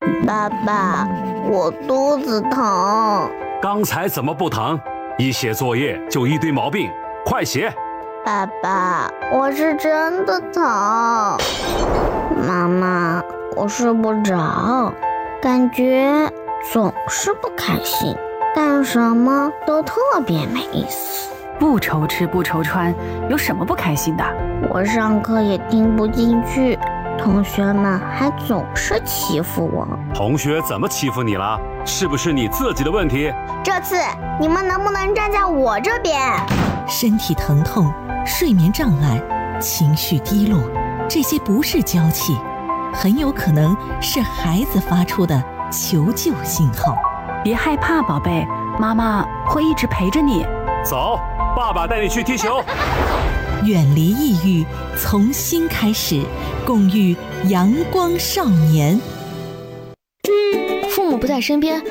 爸爸，我肚子疼。 刚才怎么不疼？一写作业就一堆毛病，快写！ 爸爸，我是真的疼。妈妈，我睡不着，感觉总是不开心，干什么都特别没意思。 不愁吃不愁穿，有什么不开心的？ 我上课也听不进去，同学们还总是欺负我。 同学怎么欺负你了？是不是你自己的问题？ 这次你们能不能站在我这边？ 身体疼痛、睡眠障碍、情绪低落，这些不是娇气，很有可能是孩子发出的求救信号。 别害怕，宝贝，妈妈会一直陪着你。 走，爸爸带你去踢球。 远离抑郁，从新开始，共育阳光少年。 父母不在身边，